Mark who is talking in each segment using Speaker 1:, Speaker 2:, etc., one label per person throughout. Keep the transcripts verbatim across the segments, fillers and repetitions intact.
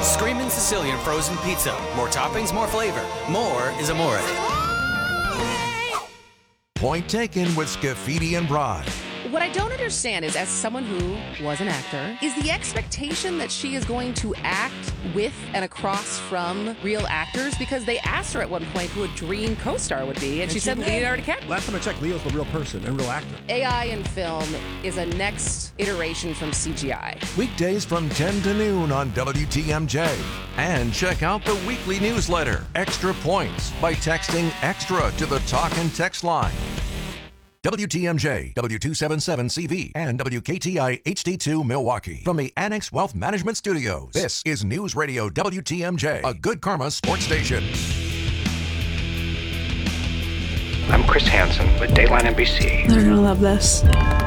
Speaker 1: Screamin' Sicilian frozen pizza. More toppings, more flavor. More is amore.
Speaker 2: Point taken with Scafidi and Broad.
Speaker 3: What I don't understand is, as someone who was an actor, is the expectation that she is going to act with and across from real actors, because they asked her at one point who a dream co-star would be, and, and she, she said Leonardo DiCaprio.
Speaker 4: Last time I checked, Leo's the real person and real actor.
Speaker 3: A I in film is a next iteration from C G I.
Speaker 2: Weekdays from ten to noon on W T M J. And check out the weekly newsletter, Extra Points, by texting EXTRA to the talk and text line. W T M J, W two seventy-seven C V, and W K T I H D two Milwaukee. From the Annex Wealth Management Studios, this is News Radio W T M J, a Good Karma sports station.
Speaker 5: I'm Chris Hansen with Dateline N B C.
Speaker 6: They're gonna love this.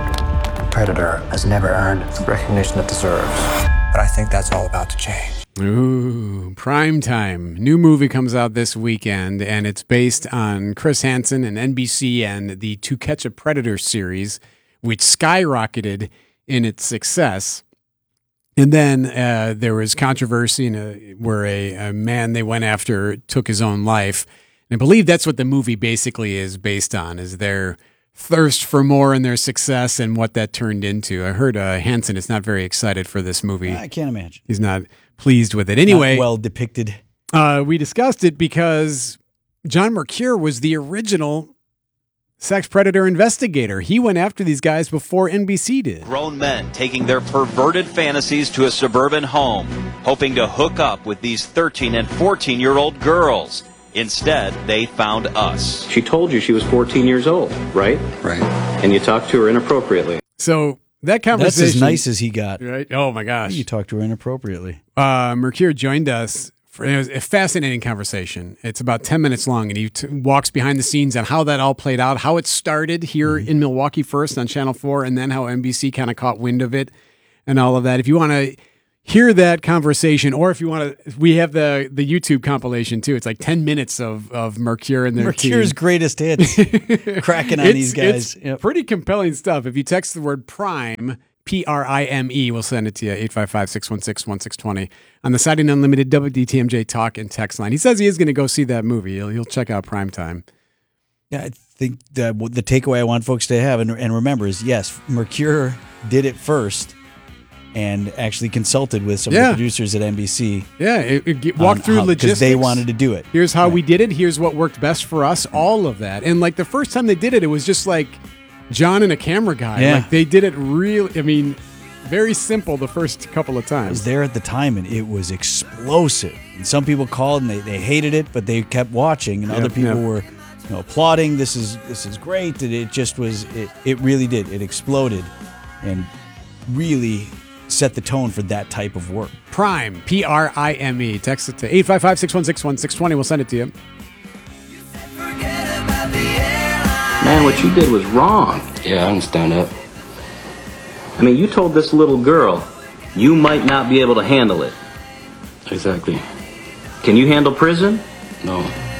Speaker 7: Predator has never earned the recognition it deserves. But I think that's all about to change.
Speaker 8: Ooh, prime time. New movie comes out this weekend, and it's based on Chris Hansen and N B C and the To Catch a Predator series, which skyrocketed in its success. And then uh, there was controversy in a, where a, a man they went after took his own life. And I believe that's what the movie basically is based on, is their thirst for more and their success and what that turned into. I heard uh, Hansen is not very excited for this movie.
Speaker 9: I can't imagine.
Speaker 8: He's not pleased with it. Anyway,
Speaker 9: not well depicted.
Speaker 8: Uh, we discussed it because John Mercure was the original sex predator investigator. He went after these guys before N B C did.
Speaker 10: Grown men taking their perverted fantasies to a suburban home, hoping to hook up with these thirteen and fourteen-year-old girls. Instead, they found us.
Speaker 11: She told you she was fourteen years old, right?
Speaker 7: Right.
Speaker 11: And you talked to her inappropriately.
Speaker 8: So that conversation...
Speaker 9: That's as nice as he got.
Speaker 8: Right? Oh, my gosh.
Speaker 9: You talked to her inappropriately.
Speaker 8: Uh, Mercure joined us. For, it was a fascinating conversation. It's about ten minutes long, and he t- walks behind the scenes on how that all played out, how it started here mm-hmm. in Milwaukee first on Channel four, and then how N B C kind of caught wind of it and all of that. If you want to hear that conversation, or if you want to, we have the the YouTube compilation too. It's like ten minutes of, of Mercure and their
Speaker 9: Mercure's
Speaker 8: team.
Speaker 9: greatest hits, cracking on
Speaker 8: it's,
Speaker 9: these guys.
Speaker 8: It's
Speaker 9: yep.
Speaker 8: pretty compelling stuff. If you text the word Prime, P R I M E, we'll send it to you, eight five five, six one six, one six two zero, on the Siding Unlimited W T M J talk and text line. He says he is going to go see that movie. He'll, he'll check out Prime Time.
Speaker 9: Yeah, I think the, the takeaway I want folks to have and, and remember is, yes, Mercure did it first, and actually consulted with some
Speaker 8: yeah.
Speaker 9: of the producers at N B C.
Speaker 8: Yeah, it, it walked through
Speaker 9: how,
Speaker 8: logistics.
Speaker 9: Because they wanted to do it.
Speaker 8: Here's how
Speaker 9: right.
Speaker 8: we did it. Here's what worked best for us. All of that. And like the first time they did it, it was just like John and a camera guy.
Speaker 9: Yeah.
Speaker 8: Like they did it really, I mean, very simple the first couple of times.
Speaker 9: I was there at the time, and it was explosive. And some people called, and they, they hated it, but they kept watching. And yep, other people yep. were you know, applauding. This is this is great. And it just was, it, it really did. It exploded and really set the tone for that type of work.
Speaker 8: Prime, P R I M E. Text it to eight five five, six one six, one six two zero. We'll send it to you.
Speaker 11: Man, what you did was wrong.
Speaker 7: Yeah, I can stand up.
Speaker 11: I mean, you told this little girl you might not be able to handle it.
Speaker 7: Exactly.
Speaker 11: Can you handle prison?
Speaker 7: No.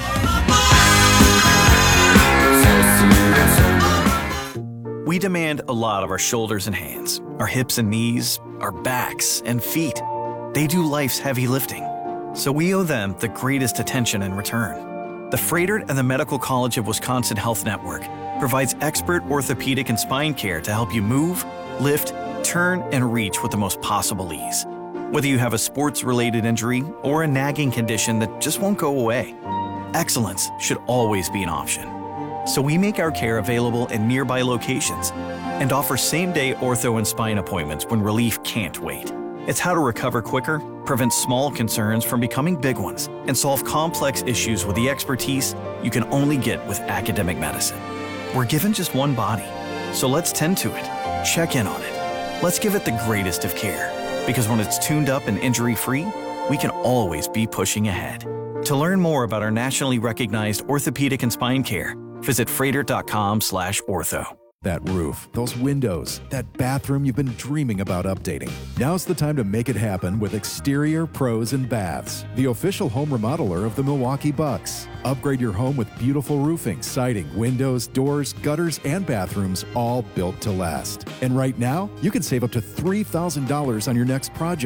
Speaker 12: We demand a lot of our shoulders and hands, our hips and knees, our backs and feet. They do life's heavy lifting, so we owe them the greatest attention in return. The Froedtert and the Medical College of Wisconsin Health Network provides expert orthopedic and spine care to help you move, lift, turn, and reach with the most possible ease. Whether you have a sports-related injury or a nagging condition that just won't go away, excellence should always be an option. So we make our care available in nearby locations and offer same-day ortho and spine appointments when relief can't wait. It's how to recover quicker, prevent small concerns from becoming big ones, and solve complex issues with the expertise you can only get with academic medicine. We're given just one body, so let's tend to it, check in on it. Let's give it the greatest of care, because when it's tuned up and injury-free, we can always be pushing ahead. To learn more about our nationally recognized orthopedic and spine care, visit Froedtert.com slash ortho.
Speaker 13: That roof, those windows, that bathroom you've been dreaming about updating. Now's the time to make it happen with Exterior Pros and Baths, the official home remodeler of the Milwaukee Bucks. Upgrade your home with beautiful roofing, siding, windows, doors, gutters, and bathrooms, all built to last. And right now, you can save up to three thousand dollars on your next project.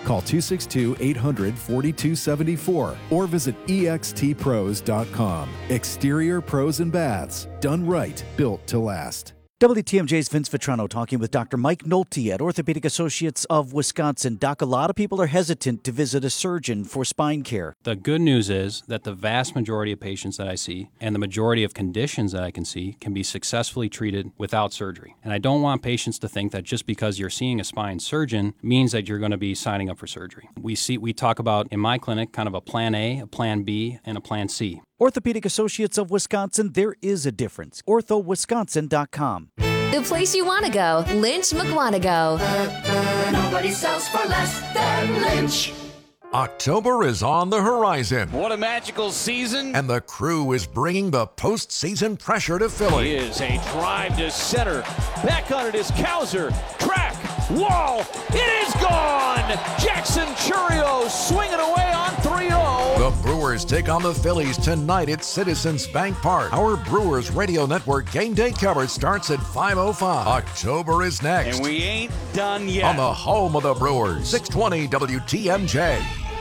Speaker 13: Call two six two, eight hundred, forty-two seventy-four or visit E X T pros dot com. Exterior Pros and Baths. Done right. Built to last.
Speaker 9: W T M J's Vince Vitrano talking with Doctor Mike Nolte at Orthopedic Associates of Wisconsin. Doc, a lot of people are hesitant to visit a surgeon for spine care.
Speaker 6: The good news is that the vast majority of patients that I see and the majority of conditions that I can see can be successfully treated without surgery. And I don't want patients to think that just because you're seeing a spine surgeon means that you're going to be signing up for surgery. We see, we talk about in my clinic kind of a plan A, a plan B, and a plan C.
Speaker 9: Orthopedic Associates of Wisconsin, there is a difference. ortho wisconsin dot com.
Speaker 14: The place you want to go, Lynch McWanago.
Speaker 15: Nobody sells for less than Lynch.
Speaker 2: October is on the horizon.
Speaker 16: What a magical season.
Speaker 2: And the Crew is bringing the postseason pressure to Philly.
Speaker 16: Is a drive to center. Back on it is Cowser. Track. Wall. It is gone. Jackson Churio swinging away on three oh.
Speaker 2: The Brewers take on the Phillies tonight at Citizens Bank Park. Our Brewers Radio Network game day coverage starts at five oh five. October is next.
Speaker 16: And we ain't done yet.
Speaker 2: On the home of the Brewers, six twenty W T M J.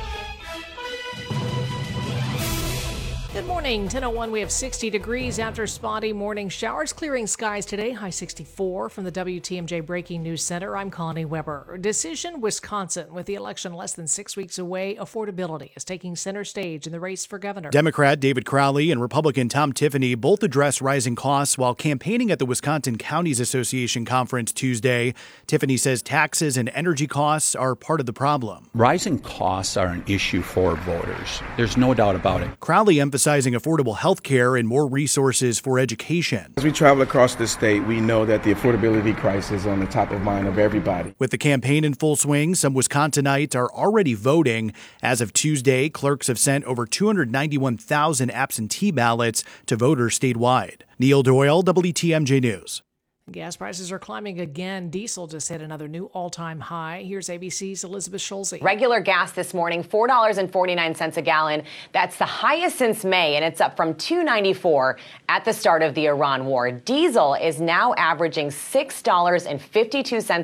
Speaker 17: Good morning, ten oh one. We have sixty degrees after spotty morning showers. Clearing skies today, high sixty-four. From the W T M J Breaking News Center, I'm Connie Weber. Decision, Wisconsin. With the election less than six weeks away, affordability is taking center stage in the race for governor.
Speaker 4: Democrat David Crowley and Republican Tom Tiffany both addressed rising costs while campaigning at the Wisconsin Counties Association conference Tuesday. Tiffany says taxes and energy costs are part of the problem.
Speaker 18: Rising costs are an issue for voters. There's no doubt about it.
Speaker 4: Crowley emphasized affordable health care and more resources for education.
Speaker 19: As we travel across the state, we know that the affordability crisis is on the top of mind of everybody.
Speaker 4: With the campaign in full swing, some Wisconsinites are already voting. As of Tuesday, clerks have sent over two hundred ninety-one thousand absentee ballots to voters statewide. Neil Doyle, W T M J News.
Speaker 17: Gas prices are climbing again. Diesel just hit another new all-time high. Here's A B C's Elizabeth Schulze.
Speaker 20: Regular gas this morning, four dollars and forty-nine cents a gallon. That's the highest since May, and it's up from two dollars and ninety-four cents at the start of the Iran war. Diesel is now averaging six dollars and fifty-two cents